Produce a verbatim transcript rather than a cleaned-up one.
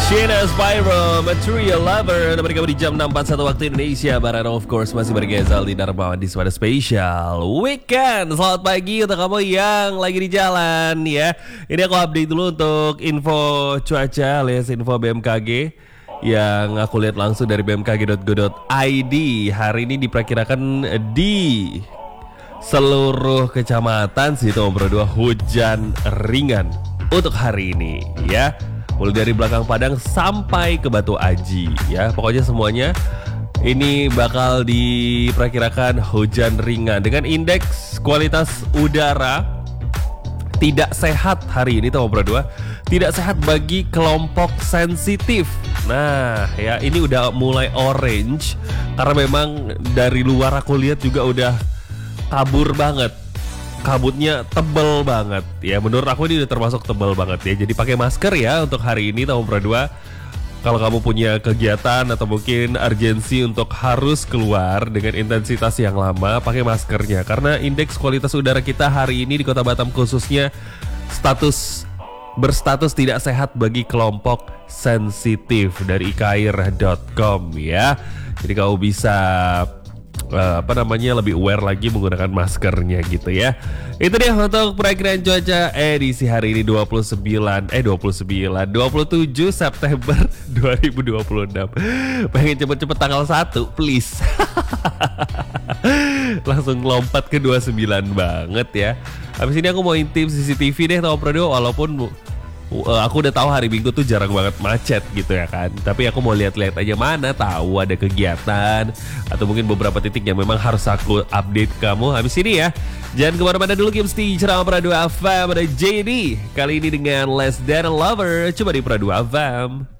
Sheena Spyro, Material Lover. Namanya kamu di jam enam empat puluh satu waktu Indonesia Barat. Of course masih bergezal di Darmawan di Swada Special Weekend. Selamat pagi untuk kamu yang lagi di jalan ya. Ini aku update dulu untuk info cuaca alias info B M K G yang aku lihat langsung dari b m k g dot go dot i d. Hari ini diperkirakan di seluruh kecamatan situ nomor dua hujan ringan untuk hari ini ya. Mulai dari belakang Padang sampai ke Batu Aji ya. Pokoknya semuanya ini bakal diperkirakan hujan ringan dengan indeks kualitas udara tidak sehat hari ini tahun dua. Tidak sehat bagi kelompok sensitif. Nah ya, ini udah mulai orange karena memang dari luar aku lihat juga udah kabur banget. Kabutnya tebel banget ya, menurut aku ini udah termasuk tebel banget ya. Jadi pakai masker ya untuk hari ini tahun dua. Kalau kamu punya kegiatan atau mungkin urgensi untuk harus keluar dengan intensitas yang lama, pakai maskernya. Karena indeks kualitas udara kita hari ini di Kota Batam khususnya status berstatus tidak sehat bagi kelompok sensitif dari ikair dot com ya. Jadi kamu bisa Uh, apa namanya lebih aware lagi menggunakan maskernya gitu ya. Itu dia untuk perakiraan cuaca edisi hari ini dua puluh sembilan eh dua puluh sembilan dua puluh tujuh September dua ribu dua puluh enam. Pengen cepet-cepet tanggal satu please. Langsung lompat ke dua puluh sembilan banget ya. Habis ini aku mau intip C C T V deh tahun dua walaupun Uh, aku udah tahu hari Minggu tuh jarang banget macet gitu ya kan. Tapi aku mau lihat-lihat aja, mana tahu ada kegiatan atau mungkin beberapa titik yang memang harus aku update kamu habis ini ya. Jangan kemana-mana dulu, Kim Sti Cerama Pradu F M. Ada J D kali ini dengan Less Than a Lover. Coba di Pradu F M.